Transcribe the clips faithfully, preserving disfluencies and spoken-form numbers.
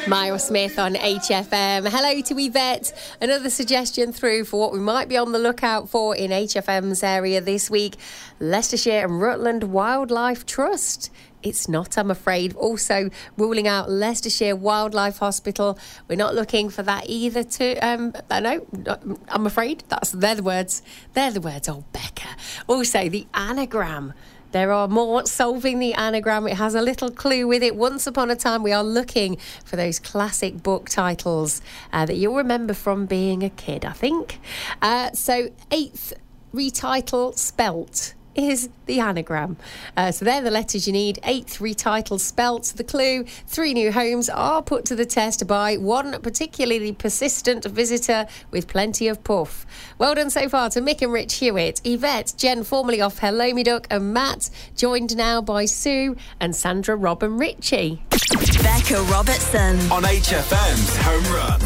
Miles Smith on H F M. Hello to Yvette. Another suggestion through for what we might be on the lookout for in H F M's area this week. Leicestershire and Rutland Wildlife Trust. It's not, I'm afraid. Also ruling out Leicestershire Wildlife Hospital. We're not looking for that either. To um, I know, I'm afraid. That's they're the words. They're the words. Oh, Becca. Also, the anagram. There are more solving the anagram. It has a little clue with it. Once upon a time, we are looking for those classic book titles uh, that you'll remember from being a kid, I think. Uh, so, eighth retitle spelt is the anagram. Uh, so they're the letters you need. Eighth retitle spelt. The clue, three new homes are put to the test by one particularly persistent visitor with plenty of puff. Well done so far to Mick and Rich Hewitt, Yvette, Jen formerly off Hello Me Duck, and Matt, joined now by Sue and Sandra, Rob and Richie. Becca Robertson on H F M's Home Run.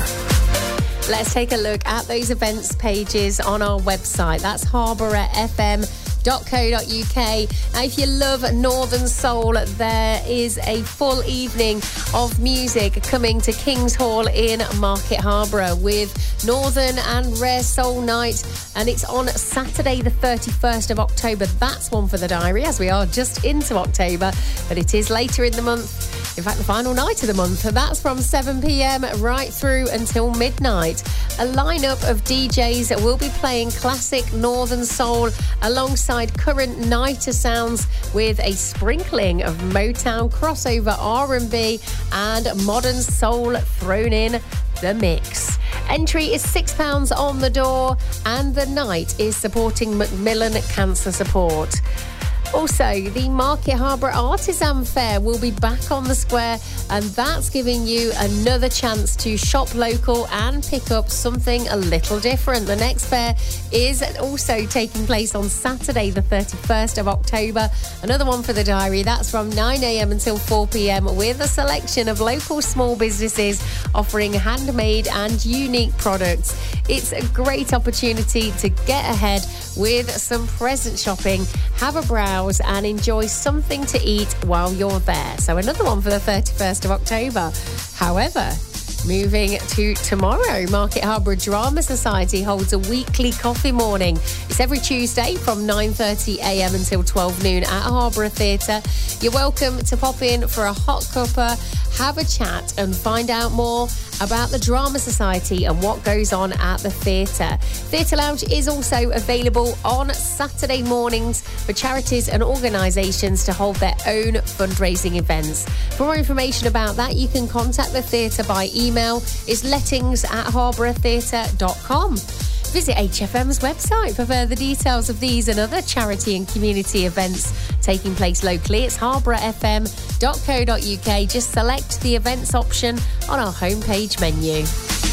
Let's take a look at those events pages on our website. That's Harborough F M dot co dot uk. Now, if you love Northern Soul, there is a full evening of music coming to King's Hall in Market Harborough with Northern and Rare Soul Night, and it's on Saturday the thirty-first of October. That's one for the diary, as we are just into October, but it is later in the month. In fact, the final night of the month. That's from seven p.m. right through until midnight. A lineup of D Js will be playing classic Northern Soul alongside current nighter sounds with a sprinkling of Motown, crossover R and B and modern soul thrown in the mix. Entry is six pounds on the door, and the night is supporting Macmillan Cancer Support. Also, the Market Harborough Artisan Fair will be back on the square, and that's giving you another chance to shop local and pick up something a little different. The next fair is also taking place on Saturday the thirty-first of October. Another one for the diary. That's from nine a.m. until four p.m. with a selection of local small businesses offering handmade and unique products. It's a great opportunity to get ahead with some present shopping, have a browse and enjoy something to eat while you're there. So another one for the thirty-first of October. However, moving to tomorrow, Market Harborough Drama Society holds a weekly coffee morning. It's every Tuesday from nine thirty a.m. until twelve noon at Harborough Theatre. You're welcome to pop in for a hot cuppa, have a chat and find out more about the Drama Society and what goes on at the theatre. Theatre Lounge is also available on Saturday mornings for charities and organisations to hold their own fundraising events. For more information about that, you can contact the theatre by email. It's lettings at harborough theatre dot com. Visit H F M's website for further details of these and other charity and community events taking place locally. It's harborough f m dot co dot uk. Just select the events option on our homepage menu.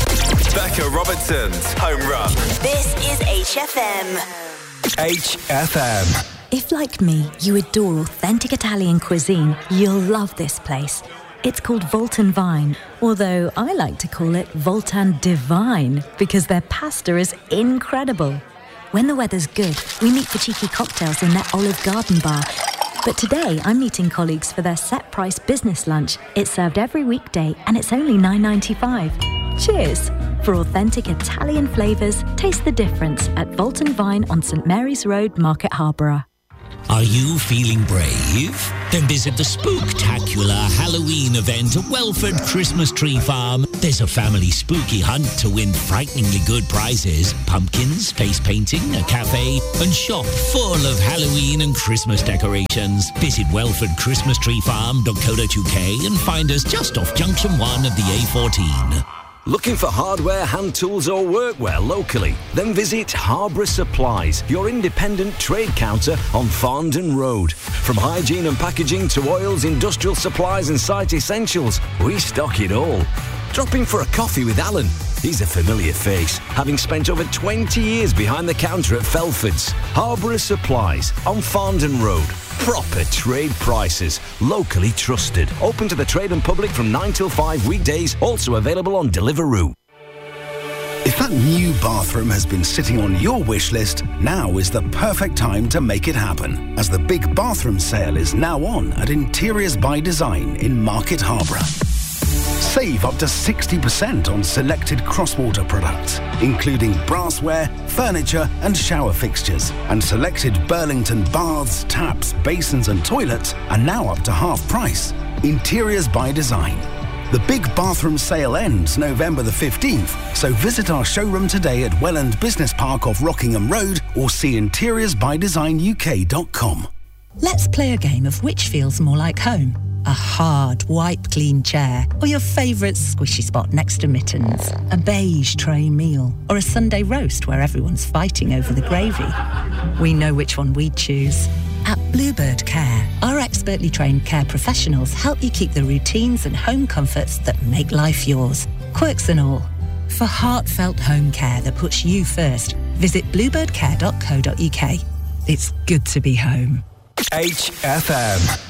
Becca Robertson's Home Run. This is H F M. H F M. If, like me, you adore authentic Italian cuisine, you'll love this place. It's called Voltan Vine, although I like to call it Voltan Divine because their pasta is incredible. When the weather's good, we meet for cheeky cocktails in their Olive Garden bar. But today, I'm meeting colleagues for their set-price business lunch. It's served every weekday and it's only nine ninety-five. Cheers! For authentic Italian flavours, taste the difference at Voltan Vine on St Mary's Road, Market Harborough. Are you feeling brave? Then visit the Spooktacular Halloween event at Welford Christmas Tree Farm. There's a family spooky hunt to win frighteningly good prizes, pumpkins, face painting, a cafe, and shop full of Halloween and Christmas decorations. Visit welford christmas tree farm dot co dot uk and find us just off Junction one of the A fourteen. Looking for hardware, hand tools or workwear locally? Then visit Harborough Supplies, your independent trade counter on Farndon Road. From hygiene and packaging to oils, industrial supplies and site essentials, we stock it all. Drop in for a coffee with Alan. He's a familiar face, having spent over twenty years behind the counter at Felford's. Harborough Supplies on Farndon Road. Proper trade prices, locally trusted. Open to the trade and public from nine till five weekdays, also available on Deliveroo. If that new bathroom has been sitting on your wish list, now is the perfect time to make it happen, as the big bathroom sale is now on at Interiors by Design in Market Harborough. Save up to sixty percent on selected Crosswater products, including brassware, furniture and shower fixtures. And selected Burlington baths, taps, basins and toilets are now up to half price. Interiors by Design. The big bathroom sale ends November the fifteenth, so visit our showroom today at Welland Business Park off Rockingham Road or see interiors by design U K dot com. Let's play a game of which feels more like home. A hard, wipe-clean chair, or your favourite squishy spot next to mittens. A beige tray meal, or a Sunday roast where everyone's fighting over the gravy. We know which one we'd choose. At Bluebird Care, our expertly trained care professionals help you keep the routines and home comforts that make life yours. Quirks and all. For heartfelt home care that puts you first, visit bluebird care dot co dot uk. It's good to be home. H F M.